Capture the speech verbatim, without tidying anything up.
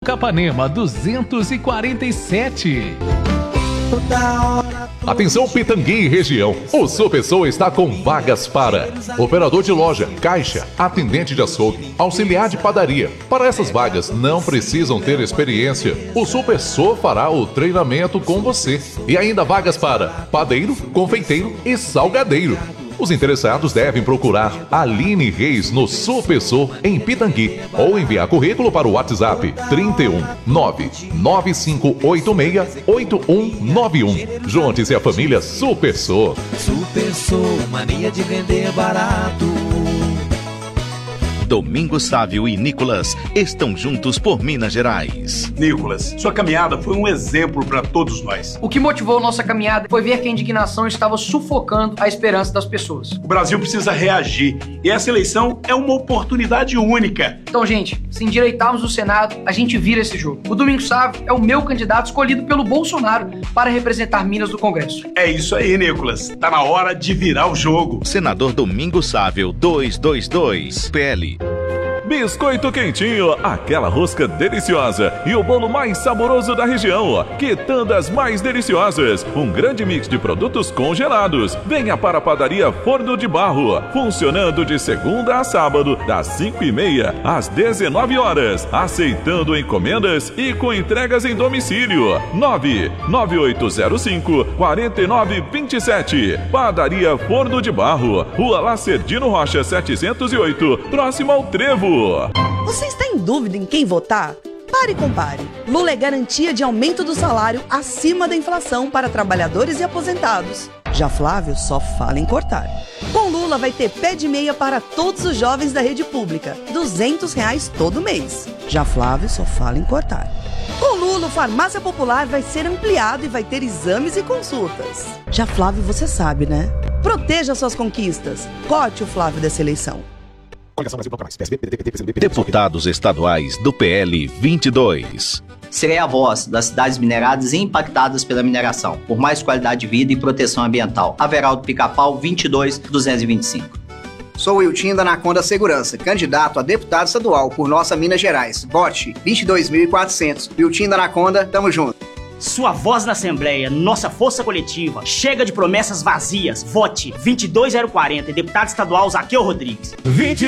Capanema duzentos e quarenta e sete. Atenção Pitangui e região, o Supersol está com vagas para operador de loja, caixa, atendente de açougue, auxiliar de padaria. Para essas vagas não precisam ter experiência, o Supersol fará o treinamento com você. E ainda vagas para padeiro, confeiteiro e salgadeiro. Os interessados devem procurar Aline Reis no Supersol em Pitangui ou enviar currículo para o WhatsApp trinta e um, nove nove cinco oito seis, oito um nove um. Junte-se à família Supersol. Supersol, mania de vender barato. Domingos Sávio e Nicolas estão juntos por Minas Gerais. Nicolas, sua caminhada foi um exemplo para todos nós. O que motivou nossa caminhada foi ver que a indignação estava sufocando a esperança das pessoas. O Brasil precisa reagir e essa eleição é uma oportunidade única. Então, gente, se endireitarmos o Senado, a gente vira esse jogo. O Domingos Sávio é o meu candidato escolhido pelo Bolsonaro para representar Minas no Congresso. É isso aí, Nicolas. Tá na hora de virar o jogo. Senador Domingos Sávio, duzentos e vinte e dois, P L. Biscoito Quentinho, aquela rosca deliciosa e o bolo mais saboroso da região. Quitandas mais deliciosas, um grande mix de produtos congelados. Venha para a padaria Forno de Barro, funcionando de segunda a sábado, das cinco e meia às dezenove horas, aceitando encomendas e com entregas em domicílio. nove nove oito zero cinco, quatro nove dois sete. Padaria Forno de Barro, Rua Lacerdino Rocha setecentos e oito, próximo ao Trevo. Você está em dúvida em quem votar? Pare e compare. Lula é garantia de aumento do salário acima da inflação para trabalhadores e aposentados. Já Flávio só fala em cortar. Com Lula vai ter pé de meia para todos os jovens da rede pública, duzentos reais todo mês. Já Flávio só fala em cortar. Com Lula, o Farmácia Popular vai ser ampliado e vai ter exames e consultas. Já Flávio, você sabe, né? Proteja suas conquistas. Corte o Flávio dessa eleição. Deputados estaduais do P L vinte e dois. Serei a voz das cidades mineradas e impactadas pela mineração, por mais qualidade de vida e proteção ambiental. Averaldo Pica-Pau, vinte e dois, duzentos e vinte e cinco. Sou Wiltinho da Anaconda Segurança, candidato a deputado estadual por nossa Minas Gerais. Vote vinte e dois mil e quatrocentos. Wiltinho da Anaconda, tamo junto. Sua voz na Assembleia, nossa força coletiva. Chega de promessas vazias. Vote vinte e dois mil e quarenta, deputado estadual Zaqueu Rodrigues. vinte